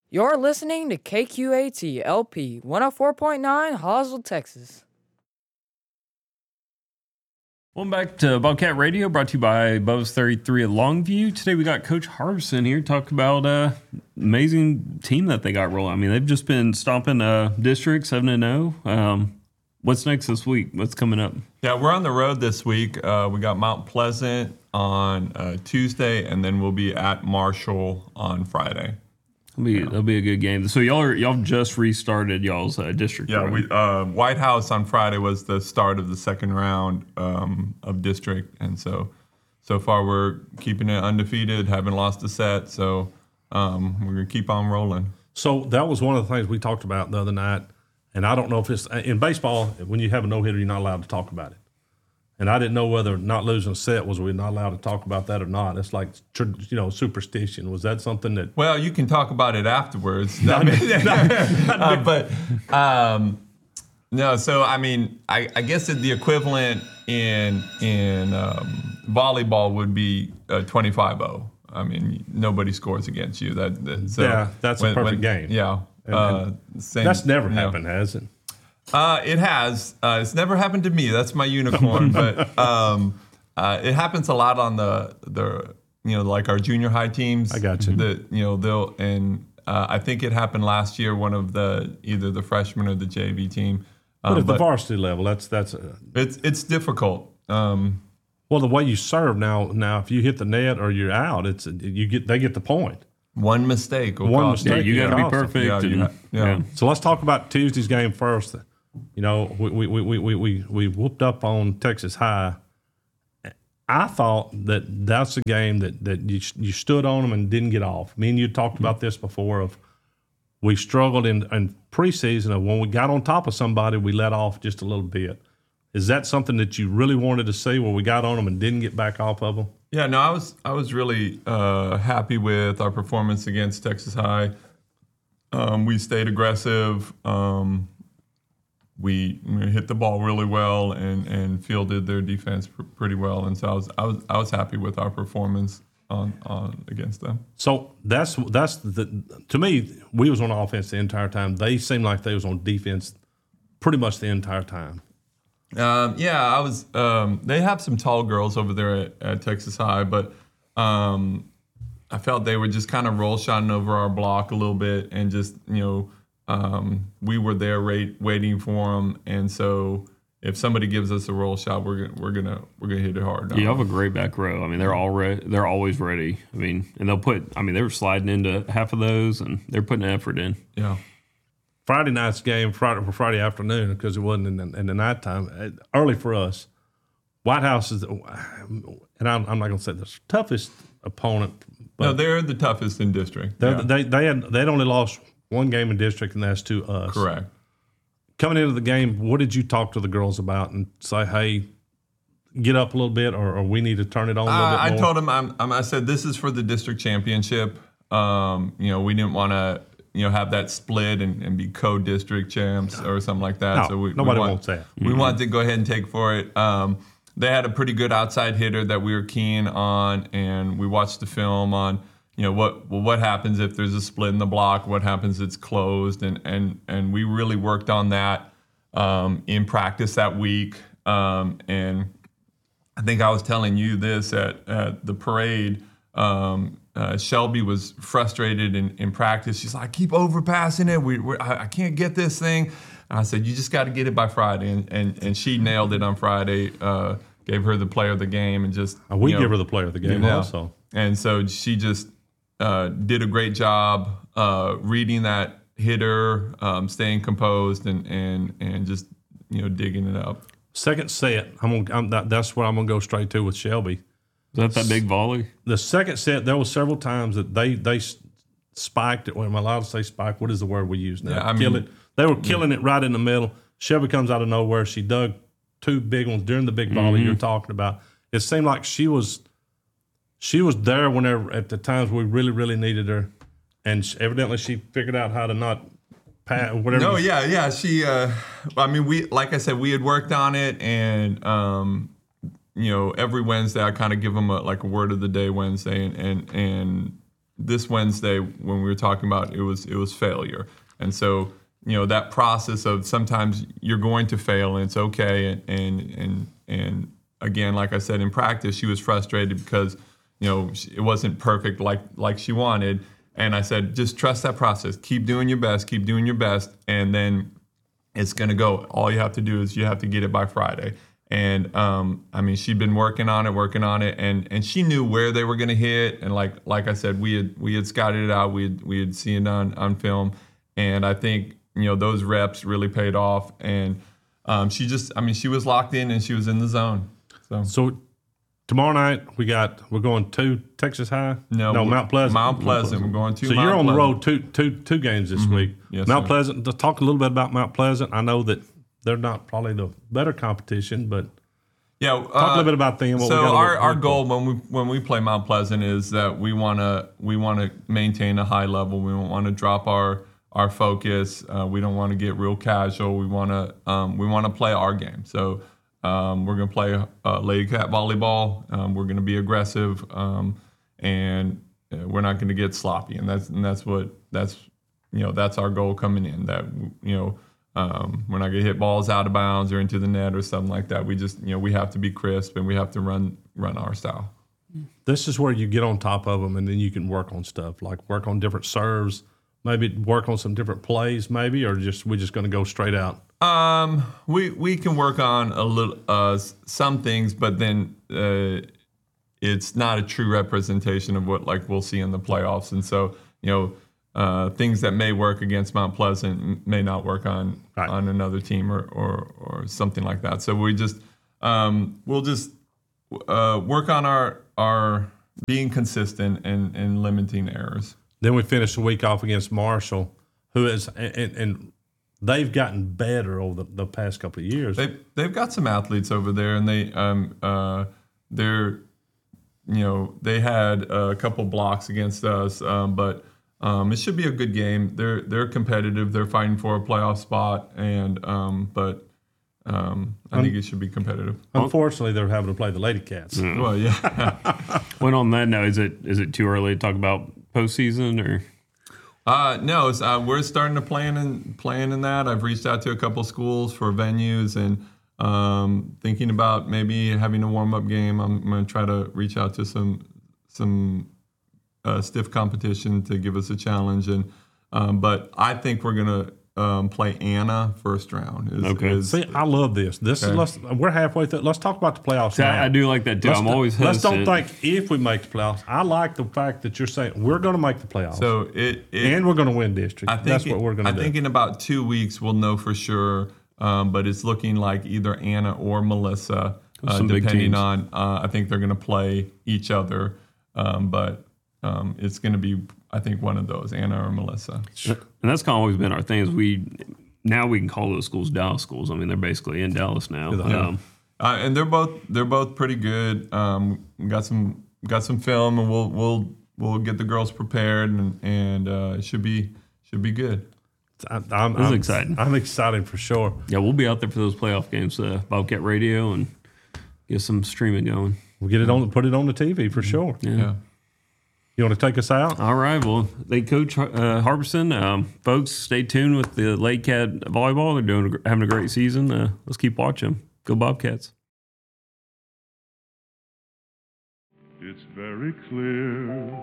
You're listening to KQAT LP 104.9 Hoswell, Texas. Welcome back to Bobcat Radio, brought to you by Bubba's 33 at Longview. Today we got Coach Harbison here to talk about amazing team that they got rolling. I mean, they've just been stomping district 7-0. What's next this week? What's coming up? Yeah, we're on the road this week. We got Mount Pleasant on Tuesday, and then we'll be at Marshall on Friday. That'll be a good game. So y'all just restarted y'all's district. Yeah, right? White House on Friday was the start of the second round of district, and so far we're keeping it undefeated, haven't lost a set. So we're gonna keep on rolling. So that was one of the things we talked about the other night, and I don't know if it's in baseball when you have a no-hitter, you're not allowed to talk about it. And I didn't know whether not losing a set was we not allowed to talk about that or not. It's like, superstition. Was that something that? Well, you can talk about it afterwards. No. So I mean, I guess the equivalent in volleyball would be 25-0. I mean, nobody scores against you. That's a perfect game. Yeah, that's never happened, has it? It has. It's never happened to me. That's my unicorn. But it happens a lot on the like our junior high teams. I got you. I think it happened last year. One of either the freshman or the JV team. But at the varsity level, it's difficult. Well, the way you serve now, if you hit the net or you're out, they get the point. One mistake. You got to be perfect. Yeah. So let's talk about Tuesday's game first. We whooped up on Texas High. I thought that's a game that you stood on them and didn't get off. Me and you talked about this before. We struggled in preseason of when we got on top of somebody, we let off just a little bit. Is that something that you really wanted to see, where we got on them and didn't get back off of them? Yeah, no, I was really happy with our performance against Texas High. We stayed aggressive. We hit the ball really well and fielded their defense pretty well, and so I was happy with our performance on against them. So that's to me, we was on offense the entire time. They seemed like they was on defense pretty much the entire time. I was. They have some tall girls over there at Texas High, but I felt they were just kind of roll shotting over our block a little bit, and just we were there waiting for them, and so if somebody gives us a roll shot, we're gonna hit it hard. You have a great back row. I mean, they're always ready. I mean, and they were sliding into half of those, and they're putting effort in. Yeah. Friday night's game, Friday afternoon, because it wasn't in the nighttime, early for us. White House is, and I'm not going to say the toughest opponent. But no, they're the toughest in district. They'd only lost one game in district, and that's to us. Correct. Coming into the game, what did you talk to the girls about and say, hey, get up a little bit, or we need to turn it on a little bit more? I told them, I said, this is for the district championship. We didn't want to, have that split and be co-district champs or something like that. No, nobody wants that. We wanted to go ahead and take for it. They had a pretty good outside hitter that we were keen on, and we watched the film on, what happens if there's a split in the block? What happens if it's closed? And we really worked on that in practice that week. And I think I was telling you this at the parade. Shelby was frustrated in practice. She's like, keep overpassing it. I can't get this thing. And I said, you just got to get it by Friday. And she nailed it on Friday. Gave her the player of the game, and just give her the player of the game also. And so she just did a great job reading that hitter, staying composed, and just digging it up. Second set, that's what I'm gonna go straight to with Shelby. Is that big volley? The second set, there were several times that they spiked it. Well, am I allowed to say spike? What is the word we use now? Yeah, They were killing it right in the middle. Shelby comes out of nowhere. She dug two big ones during the big volley you're talking about. It seemed like she was there whenever at the times we really, really needed her, and evidently she figured out how to not pass whatever. No, yeah. She, we, like I said, we had worked on it, and every Wednesday I kind of give them a word of the day Wednesday, and this Wednesday when we were talking about it was failure. And so, that process of sometimes you're going to fail and it's okay. And again, like I said, in practice, she was frustrated because, it wasn't perfect like she wanted. And I said, just trust that process. Keep doing your best. And then it's going to go. All you have to do is you have to get it by Friday. And she'd been working on it, and she knew where they were going to hit. And like I said, we had scouted it out. We had seen it on film, and I think those reps really paid off. And she was locked in and she was in the zone. So tomorrow night we're going to Texas High. No, Mount Pleasant. Mount Pleasant. We're going to. So Mount you're on the Pleasant. road two games this week. Yes, Mount sir. Pleasant. Let's talk a little bit about Mount Pleasant. I know that they're not probably the better competition, but Yeah, talk a little bit about them. So our goal when we play Mount Pleasant is that we want to maintain a high level. We don't want to drop our focus. We don't want to get real casual. We want to play our game. So we're going to play Lady Cat volleyball. We're going to be aggressive, and we're not going to get sloppy. And that's our goal coming in. That we're not going to hit balls out of bounds or into the net or something like that. We just we have to be crisp and we have to run our style. This is where you get on top of them, and then you can work on stuff like work on different serves, maybe work on some different plays, maybe, or we're just going to go straight out. We can work on a little some things, but then it's not a true representation of what we'll see in the playoffs. And so things that may work against Mount Pleasant may not work on another team or something like that. So we'll just work on our being consistent and limiting errors. Then we finish the week off against Marshall, who is and they've gotten better over the past couple of years. They've got some athletes over there, and they had a couple blocks against us, but. It should be a good game. They're competitive. They're fighting for a playoff spot, and I think it should be competitive. Unfortunately, they're having to play the Lady Cats. Well, yeah. Well, on that note, is it too early to talk about postseason or? No, we're starting to plan in that. I've reached out to a couple schools for venues and thinking about maybe having a warm up game. I'm going to try to reach out to some stiff competition to give us a challenge, and but I think we're gonna play Anna first round. See, I love this. We're halfway through. Let's talk about the playoffs. See, now. I do like that too. I'm always Let's hesitant. don't think if we make the playoffs. I like the fact that you're saying we're going to make the playoffs. So and we're going to win district. That's what we're going to do. I think in about 2 weeks we'll know for sure. But it's looking like either Anna or Melissa, depending on. I think they're going to play each other, but. It's going to be, I think, one of those, Anna or Melissa. And that's kind of always been our thing. Is we can call those schools Dallas schools. I mean, they're basically in Dallas now. And they're both pretty good. We got some film, and we'll get the girls prepared, and it should be good. I'm excited. I'm excited for sure. Yeah, we'll be out there for those playoff games, Bobcat Radio, and get some streaming going. We'll get it on, put it on the TV for sure. Yeah. You want to take us out? All right. Well, they coach Harbison. Folks, stay tuned with the Lake Cat volleyball. They're having a great season. Let's keep watching. Go Bobcats. It's very clear